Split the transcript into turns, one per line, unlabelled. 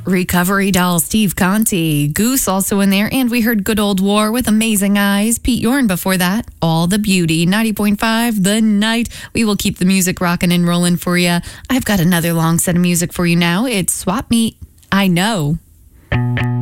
Recovery Doll, Steve Conti, Goose also in there, and we heard Good Old War with Amazing Eyes. Pete Yorn before that, All the Beauty, 90.5 The Night. We will keep the music rocking and rolling for you. I've got another long set of music for you now. It's Swap Meet. I Know.